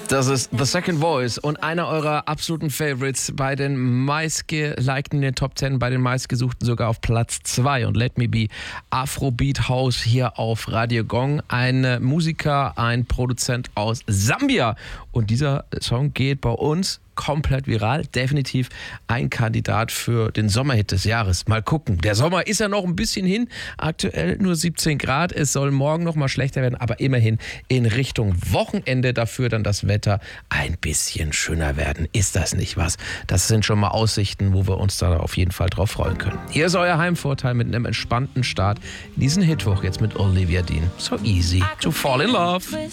Das ist The Second Voice und einer eurer absoluten Favorites bei den meistgelikten in den Top 10, bei den meistgesuchten sogar auf Platz 2 und Let Me Be, Afrobeat House hier auf Radio Gong. Ein Musiker, ein Produzent aus Sambia und dieser Song geht bei uns komplett viral. Definitiv ein Kandidat für den Sommerhit des Jahres. Mal gucken. Der Sommer ist ja noch ein bisschen hin. Aktuell nur 17 Grad. Es soll morgen noch mal schlechter werden, aber immerhin in Richtung Wochenende dafür dann das Wetter ein bisschen schöner werden. Ist das nicht was? Das sind schon mal Aussichten, wo wir uns da auf jeden Fall drauf freuen können. Hier ist euer Heimvorteil mit einem entspannten Start in diesen Hitwoch jetzt mit Olivia Dean. So easy to fall in love.